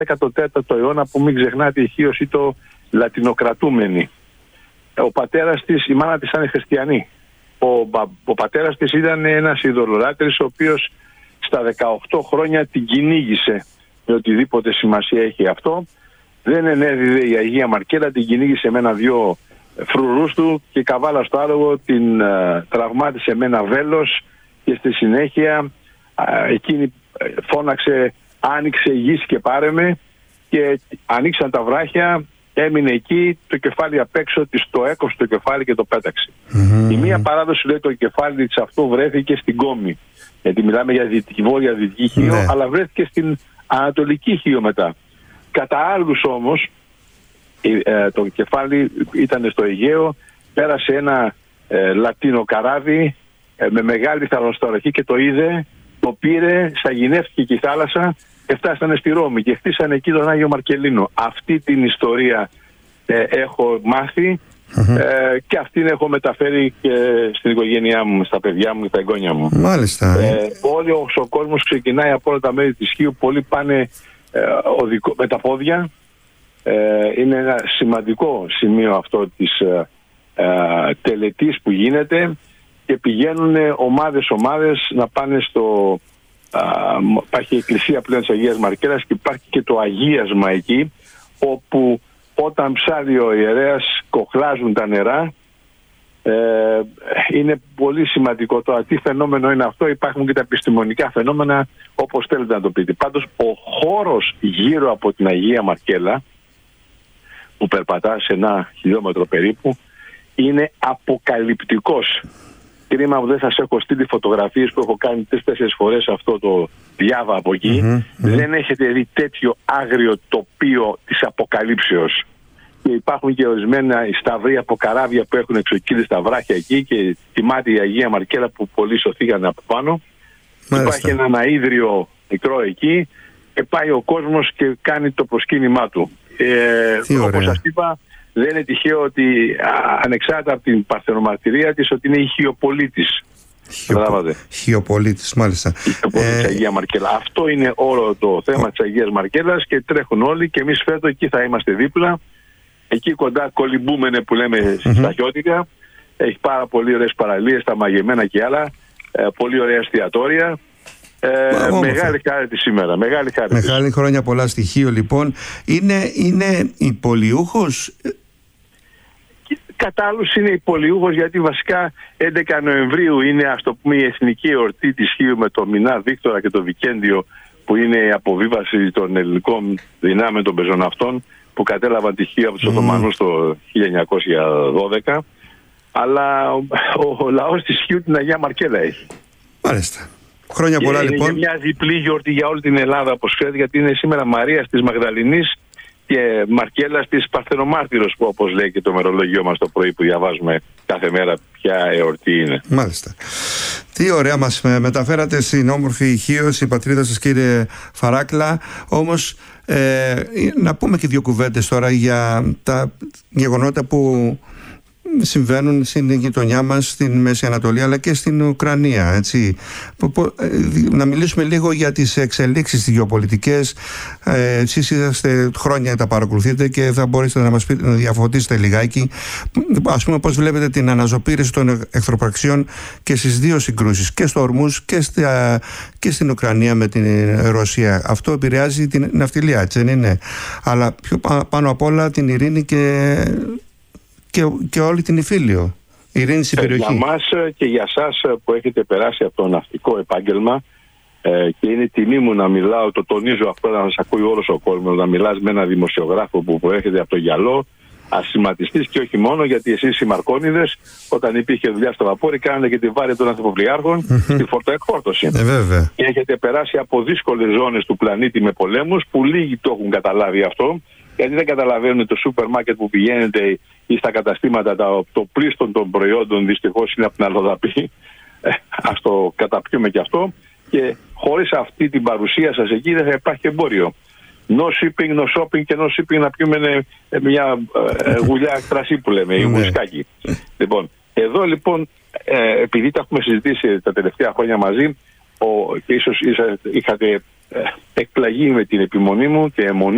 14ο αιώνα, που μην ξεχνάτε, η Χίος ήταν λατινοκρατούμενη. Ο πατέρας της, η μάνα της ήταν χριστιανή. Ο πατέρας της ήταν ένας ειδωλολάτρης, ο οποίος στα 18 χρόνια την κυνήγησε, με οτιδήποτε σημασία έχει αυτό. Δεν ενέδιδε η Αγία Μαρκέλα, την κυνήγησε με ένα-δυο φρουρούς του και καβάλα στο άλογο την τραυμάτισε με ένα βέλος και στη συνέχεια εκείνη φώναξε «Άνοιξε γης και πάρε με», και ανοίξαν τα βράχια, έμεινε εκεί, το κεφάλι απ' έξω, της το έκοψε το κεφάλι και το πέταξε. Η μία παράδοση λέει το κεφάλι της αυτό βρέθηκε στην Κόμη, γιατί μιλάμε για βόρεια δυτική Χίο, αλλά βρέθηκε στην ανατολική Χίο μετά. Κατά άλλους όμως το κεφάλι ήταν στο Αιγαίο, πέρασε ένα λατίνο καράβι με μεγάλη θαλασσοταραχή και το είδε, το πήρε, σαγηνεύτηκε και η θάλασσα και φτάσανε στη Ρώμη και χτίσανε εκεί τον Άγιο Μαρκελίνο. Αυτή την ιστορία έχω μάθει και αυτήν έχω μεταφέρει και στην οικογένειά μου, στα παιδιά μου και τα εγγόνια μου. Μάλιστα. Όλος ο κόσμος ξεκινάει από όλα τα μέρη της Χίου, πολλοί πάνε με τα πόδια. Είναι ένα σημαντικό σημείο αυτό της τελετής που γίνεται και πηγαίνουν ομάδες να πάνε στο... υπάρχει η εκκλησία πλέον της Αγίας Μαρκέλας και υπάρχει και το αγίασμα εκεί, όπου όταν ψάλει ο ιερέας κοχλάζουν τα νερά. Είναι πολύ σημαντικό. Τώρα τι φαινόμενο είναι αυτό, υπάρχουν και τα επιστημονικά φαινόμενα, όπως θέλετε να το πείτε. Πάντως ο χώρος γύρω από την Αγία Μαρκέλα, που περπατά σε 1 χιλιόμετρο περίπου, είναι αποκαλυπτικός. Κρίμα που δεν σας έχω στείλει φωτογραφίες που έχω κάνει 3-4 φορές αυτό το διάβα από εκεί. Δεν έχετε δει τέτοιο άγριο τοπίο της αποκαλύψεως. Και υπάρχουν και ορισμένα σταυροί από καράβια που έχουν εξοκύλει στα βράχια εκεί και τιμάται η Αγία Μαρκέλα που πολλοί σωθήκαν από πάνω. Υπάρχει ένα αναίδριο μικρό εκεί και πάει ο κόσμος και κάνει το προσκύνημά του. Όπως σας είπα, δεν είναι τυχαίο ότι ανεξάρτητα από την παρθενομαρτυρία της, ότι είναι η Χιοπολίτης. Χιοπολίτης, μάλιστα. Χιοπολίτης Αγία Μαρκέλα. Αυτό είναι όλο το θέμα της Αγίας Μαρκέλας και τρέχουν όλοι και εμείς φέτος εκεί θα είμαστε δίπλα. Εκεί κοντά κολυμπούμενε που λέμε στα χιώτικα. Έχει πάρα πολύ ωραίες παραλίες, τα μαγεμένα και άλλα. Πολύ ωραία εστιατόρια. Μεγάλη χάρη σήμερα. Μεγάλη χρόνια πολλά στοιχείο λοιπόν. Είναι υπολειούχος. Κατά άλλους είναι υπολειούχος, γιατί βασικά 11 Νοεμβρίου είναι, ας το πούμε, η εθνική εορτή της Χίου με το Μινά Βίκτορα και το Βικέντιο, που είναι η αποβίβαση των ελληνικών δυνάμεων των πεζοναυτών που κατέλαβαν τη Χίο από τους Οθωμανούς το 1912. Αλλά ο λαός της Χίου την Αγία Μαρκέλα έχει. Μάλιστα. Χρόνια πολλά λοιπόν. Είναι μια διπλή γιορτή για όλη την Ελλάδα, όπως ξέρετε, γιατί είναι σήμερα Μαρίας της Μαγδαληνής και Μαρκέλας της Παρθενομάρτυρος, που όπως λέει και το μερολογιό μας το πρωί που διαβάζουμε κάθε μέρα ποια εορτή είναι. Μάλιστα. Τι ωραία μας μεταφέρατε στην όμορφη Χίο, στην πατρίδα σας, κύριε Φαράκλα. Όμως να πούμε και 2 κουβέντες τώρα για τα γεγονότα που συμβαίνουν στην γειτονιά μας, στην Μέση Ανατολή αλλά και στην Ουκρανία, έτσι. Να μιλήσουμε λίγο για τις εξελίξεις τις γεωπολιτικές. Εσείς είσαστε χρόνια, τα παρακολουθείτε και θα μπορέσετε να μας πείτε, να διαφωτίσετε λιγάκι, ας πούμε, πώς βλέπετε την αναζωπήρηση των εχθροπραξιών και στις 2 συγκρούσεις, και στο Ορμούζ και στην Ουκρανία με την Ρωσία. Αυτό επηρεάζει την ναυτιλία, έτσι δεν είναι? Αλλά πιο πάνω απ' όλα την ειρήνη και όλη την Ιφίλιο. Ειρήνη στην περιοχή. Για μας και για σας που έχετε περάσει από το ναυτικό επάγγελμα, και είναι τιμή μου να μιλάω, το τονίζω αυτό, να σας ακούει όλος ο κόσμος, να μιλάς με έναν δημοσιογράφο που προέρχεται από το γυαλό, ασηματιστής και όχι μόνο, γιατί εσείς οι Μαρκόνιδες, όταν υπήρχε δουλειά στο βαπόρι, κάνανε και τη βάρη των ανθοπλοϊάρχων στη φορτοεκφόρτωση. Βέβαια. Και έχετε περάσει από δύσκολες ζώνες του πλανήτη με πολέμους, που λίγοι το έχουν καταλάβει αυτό, γιατί δεν καταλαβαίνουν το σούπερ μάρκετ που πηγαίνετε ή στα καταστήματα, το πλήστον των προϊόντων δυστυχώς είναι από την αλλοδαπή. Ας το καταπιούμε και αυτό. Και χωρίς αυτή την παρουσία σας εκεί δεν θα υπάρχει εμπόριο. No shipping, no shopping και no shipping να πιούμε μια γουλιά κρασί που λέμε, ή μουσκάκι. Λοιπόν, εδώ λοιπόν, επειδή τα έχουμε συζητήσει τα τελευταία χρόνια μαζί, και ίσως είχατε εκπλαγεί με την επιμονή μου και αιμονή